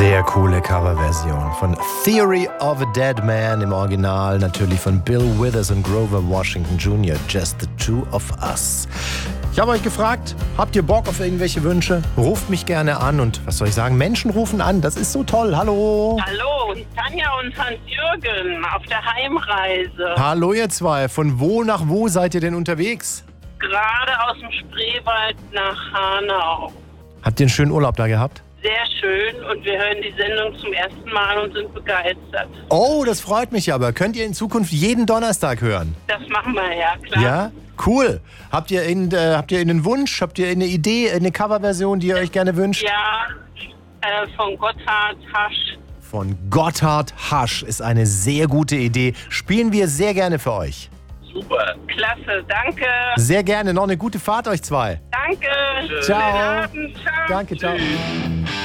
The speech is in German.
Sehr coole Coverversion von Theory of a Dead Man im Original, natürlich von Bill Withers und Grover Washington Jr., Just the Two of Us. Ich habe euch gefragt, habt ihr Bock auf irgendwelche Wünsche? Ruft mich gerne an und was soll ich sagen? Menschen rufen an, das ist so toll. Hallo. Hallo, Tanja und Hans-Jürgen auf der Heimreise. Hallo ihr zwei, von wo nach wo seid ihr denn unterwegs? Gerade aus dem Spreewald nach Hanau. Habt ihr einen schönen Urlaub da gehabt? Sehr schön und wir hören die Sendung zum ersten Mal und sind begeistert. Oh, das freut mich aber. Könnt ihr in Zukunft jeden Donnerstag hören? Das machen wir, ja klar. Ja? Cool. Habt ihr einen Wunsch? Habt ihr eine Idee, eine Coverversion, die ihr euch gerne wünscht? Ja, von Gotthard Hasch. Von Gotthard Hasch ist eine sehr gute Idee. Spielen wir sehr gerne für euch. Super. Klasse, danke. Sehr gerne. Noch eine gute Fahrt euch zwei. Danke. Ciao. Schönen Abend. Ciao. Danke, ciao.